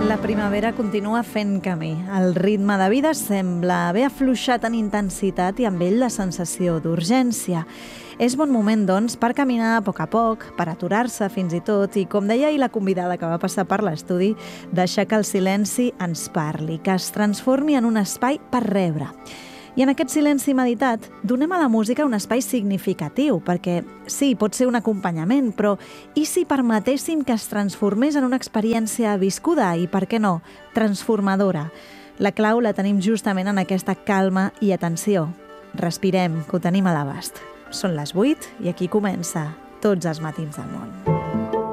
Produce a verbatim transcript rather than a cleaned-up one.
La primavera continua fent camí. El ritme de vida sembla haver afluixat en intensitat i amb ell la sensació d'urgència. És bon moment, doncs, per caminar a poc a poc, per aturar-se fins i tot i, com deia ahir la convidada que va passar per l'estudi, deixar que el silenci ens parli, que es transformi en un espai per rebre. I en aquest silenci meditat donem a la música un espai significatiu, perquè sí, pot ser un acompanyament, però i si permetéssim que es transformés en una experiència viscuda i, per què no, transformadora? La clau la tenim justament en aquesta calma i atenció. Respirem, que ho tenim a l'abast. Són les vuit i aquí comença Tots els matins del món.